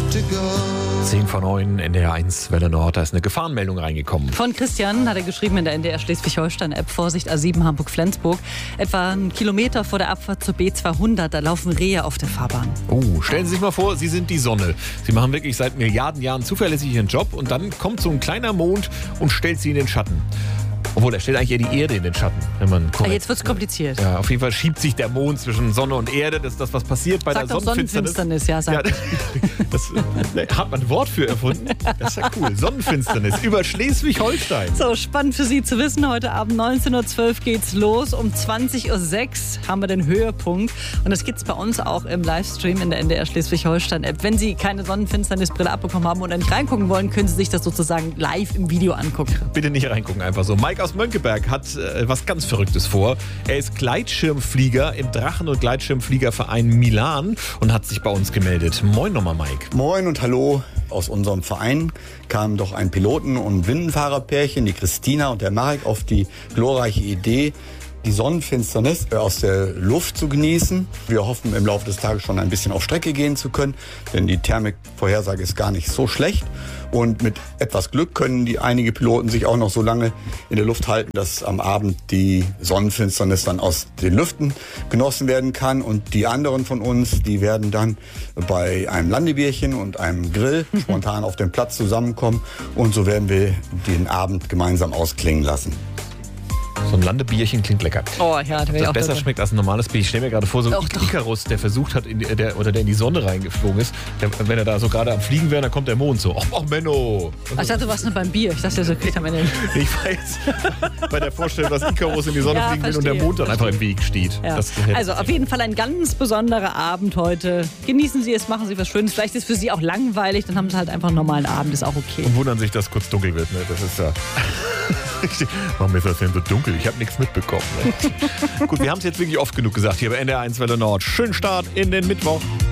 10:09, NDR 1, Welle Nord. Da ist eine Gefahrenmeldung reingekommen. Von Christian hat er geschrieben in der NDR Schleswig-Holstein-App. Vorsicht, A7 Hamburg-Flensburg. Etwa einen Kilometer vor der Abfahrt zur B200, da laufen Rehe auf der Fahrbahn. Oh, stellen Sie sich mal vor, Sie sind die Sonne. Sie machen wirklich seit Milliarden Jahren zuverlässig Ihren Job und dann kommt so ein kleiner Mond und stellt Sie in den Schatten. Obwohl, er stellt eigentlich eher die Erde in den Schatten. Wenn man jetzt wird's kompliziert. Ja, auf jeden Fall schiebt sich der Mond zwischen Sonne und Erde. Das ist das, was passiert bei der Sonnenfinsternis. Ja, sagt. Das hat man ein Wort für erfunden. Das ist ja cool. Sonnenfinsternis über Schleswig-Holstein. So, spannend für Sie zu wissen. Heute Abend 19:12 Uhr geht's los. Um 20:06 Uhr haben wir den Höhepunkt. Und das gibt's bei uns auch im Livestream in der NDR Schleswig-Holstein-App. Wenn Sie keine Sonnenfinsternisbrille abbekommen haben und nicht reingucken wollen, können Sie sich das sozusagen live im Video angucken. Bitte nicht reingucken, einfach so. Mike aus Mönckeberg hat was ganz Verrücktes vor. Er ist Gleitschirmflieger im Drachen- und Gleitschirmfliegerverein Milan und hat sich bei uns gemeldet. Moin nochmal, Mike. Moin und hallo. Aus unserem Verein kamen doch ein Piloten- und Windenfahrerpärchen, die Christina und der Marek, auf die glorreiche Idee, die Sonnenfinsternis aus der Luft zu genießen. Wir hoffen, im Laufe des Tages schon ein bisschen auf Strecke gehen zu können, denn die Thermikvorhersage ist gar nicht so schlecht. Und mit etwas Glück können einige Piloten sich auch noch so lange in der Luft halten, dass am Abend die Sonnenfinsternis dann aus den Lüften genossen werden kann. Und die anderen von uns, die werden dann bei einem Landebierchen und einem Grill spontan auf dem Platz zusammenkommen. Und so werden wir den Abend gemeinsam ausklingen lassen. So ein Landebierchen klingt lecker. Oh ja, das besser schmeckt als ein normales Bier. Ich stelle mir gerade vor, so ein Ikarus, der versucht hat, der in die Sonne reingeflogen ist. Wenn er da so gerade am Fliegen wäre, dann kommt der Mond so. Oh Menno! Ich dachte, du warst nur beim Bier. Ich dachte, so kriegt am Ende. Ich war jetzt bei der Vorstellung, dass Ikarus in die Sonne fliegen will und der Mond dann einfach im Weg steht. Ja. Also auf jeden Fall ein ganz besonderer Abend heute. Genießen Sie es, machen Sie was Schönes. Vielleicht ist es für Sie auch langweilig, dann haben Sie halt einfach einen normalen Abend, ist auch okay. Und wundern sich, dass kurz dunkel wird. Ne? Das ist ja... Warum ist das denn so dunkel? Ich habe nichts mitbekommen. Ne? Gut, wir haben es jetzt wirklich oft genug gesagt hier bei NDR 1 Welle Nord. Schönen Start in den Mittwoch.